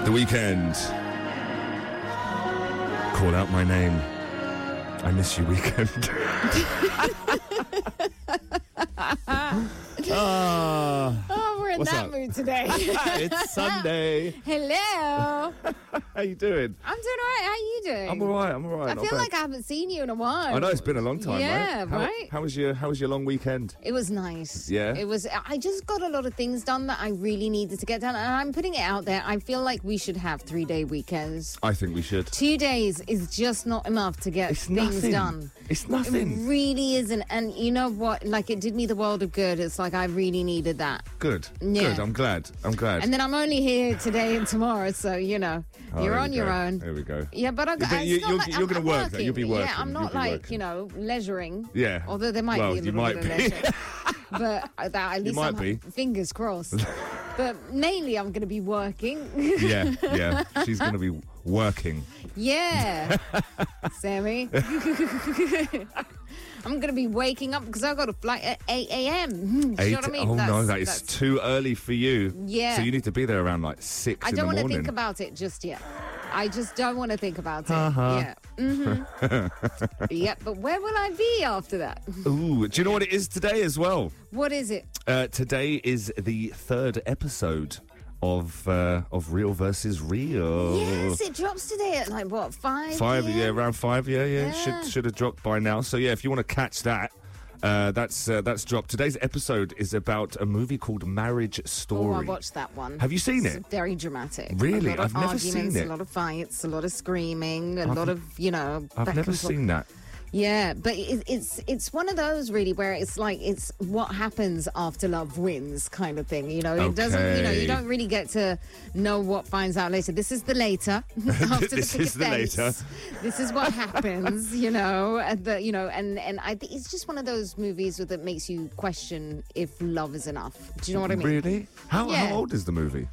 The Weeknd. Call out my name. I miss you, Weeknd. We're in What's that up? mood today. It's Sunday. Hello. How you doing? I'm doing all right. How are you doing? I'm all right. I feel like I haven't seen you in a while. I know it's been a long time, Yeah, right? right? How was your long weekend? It was nice. Yeah? It was. I just got a lot of things done that I really needed to get done. And I'm putting it out there. I feel like we should have 3-day weekends. I think we should. 2 days is just not enough to get It's things nothing. done. It's nothing. It really isn't. And you know what? Like, it did me the world of good. It's like I really needed that. Good. Yeah. Good. I'm glad. And then I'm only here today and tomorrow, so, you know, Oh, you're there on we your go. own. There we go. Yeah, but you're gonna I'm work, though. You'll be working. Yeah, I'm You'll not be like, working. you know, leisuring. Yeah. Although there might Well, be a you little might bit of be. leisure. But at least might be. fingers crossed. But mainly I'm going to be working. Yeah. She's going to be working. Yeah. Sammy. I'm going to be waking up because I've got a flight at 8 a.m. Do you know what I mean? Oh, no, that that's- is too early for you. Yeah. So you need to be there around like 6 I in the don't want morning. to think about it just yet. I just don't want to think about it. Uh-huh. Yeah. Mm-hmm. Yeah, but where will I be after that? Ooh, do you know what it is today as well? What is it? Today is the 3rd episode of Real versus Real. Yes, it drops today at like what, 5? 5, PM? yeah, around 5, yeah. Yeah. Should have dropped by now. So yeah, if you want to catch that, that's dropped. Today's episode is about a movie called Marriage Story. Oh, I watched that one. Have you seen it? It's very dramatic. Really? A lot of I've never seen arguments, it. A lot of fights, a lot of screaming, a lot of, you know. I've back never and forth. seen that. Yeah, but it's one of those really where it's like it's what happens after love wins kind of thing. You know, it doesn't. You know, Okay. you don't really get to know what finds out later. This is the later. After This the picket is the fence. later. This is what happens. You know, and I think it's just one of those movies that makes you question if love is enough. Do you know what I mean? Really? How Yeah. old is the movie?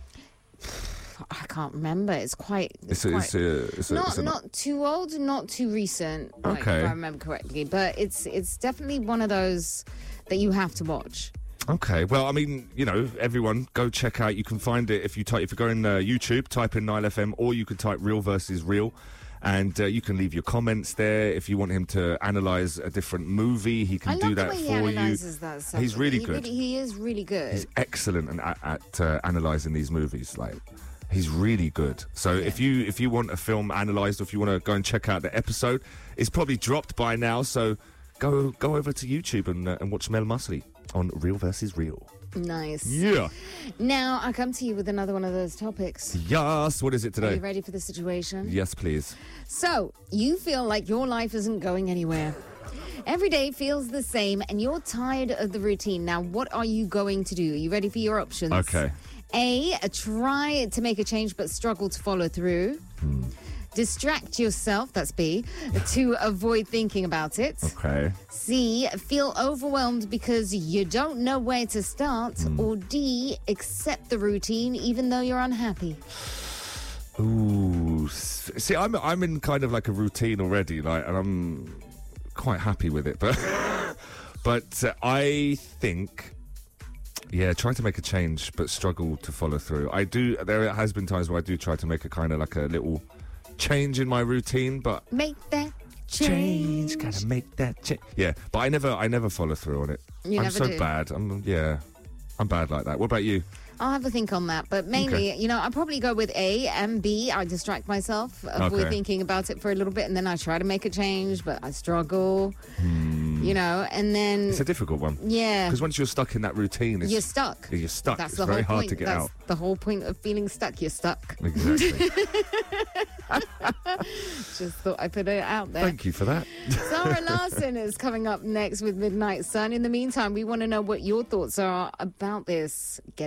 I can't remember. It's quite. It's Not too old, not too recent. Like, Okay. if I remember correctly, but it's definitely one of those that you have to watch. Okay, well, I mean, you know, everyone go check out. You can find it if you go in YouTube, type in Nile FM, or you can type Real versus Real, and you can leave your comments there. If you want him to analyse a different movie, he can I do love that the way for he you. analyzes that stuff. He's really good. He is really good. He's excellent at analysing these movies. Like, he's really good. So if you want a film analysed, or if you want to go and check out the episode, it's probably dropped by now. So go over to YouTube and watch Mel Musely on Real versus Real. Nice. Yeah. Now I come to you with another one of those topics. Yes. What is it Are you today? ready for the situation? Yes, please. So, you feel like your life isn't going anywhere. Every day feels the same and you're tired of the routine. Now, what are you going to do? Are you ready for your options? Okay. A, try to make a change but struggle to follow through. Distract yourself, that's B, to avoid thinking about it. Okay. C, feel overwhelmed because you don't know where to start. Or D, accept the routine even though you're unhappy. Ooh. See, I'm in kind of like a routine already, like, and I'm quite happy with it. But I think, yeah, trying to make a change but struggle to follow through. I do. There has been times where I do try to make a kind of like a little change in my routine, but Make that change. gotta make that change. Yeah, but I never follow through on it. You I'm never so do. bad. I'm bad like that. What about you? I'll have a think on that, but mainly, Okay. you know, I'll probably go with A and B. I distract myself, avoid Okay. thinking about it for a little bit, and then I try to make a change, but I struggle, you know, and then, It's a difficult one. yeah, Because once you're stuck in that routine, you're stuck. You're stuck. That's It's the very whole hard point. to get That's out. the whole point of feeling stuck. You're stuck. Exactly. Just thought I put it out there. Thank you for that. Zara Larson is coming up next with Midnight Sun. In the meantime, we want to know what your thoughts are about this. Get